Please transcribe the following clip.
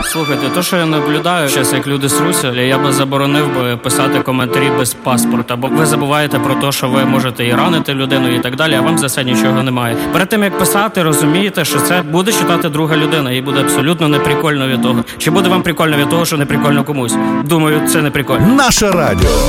Слухайте, то, що я наблюдаю зараз, як люди сруся, я би заборонив би писати коментарі без паспорта, бо ви забуваєте про те, що ви можете і ранити людину, і так далі, а вам за це нічого немає. Перед тим, як писати, розумієте, що це буде читати друга людина, і буде абсолютно неприкольно від того. Чи буде вам прикольно від того, що неприкольно комусь? Думаю, це не прикольно. Наше радіо.